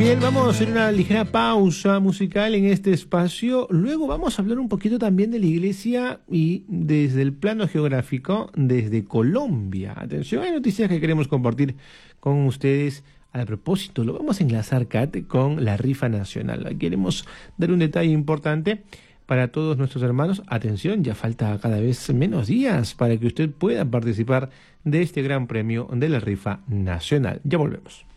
Bien, vamos a hacer una ligera pausa musical en este espacio. Luego vamos a hablar un poquito también de la iglesia y desde el plano geográfico, desde Colombia. Atención, hay noticias que queremos compartir con ustedes. A propósito, lo vamos a enlazar, Kat, con la rifa nacional. Queremos dar un detalle importante para todos nuestros hermanos. Atención, ya falta cada vez menos días para que usted pueda participar de este gran premio de la rifa nacional. Ya volvemos.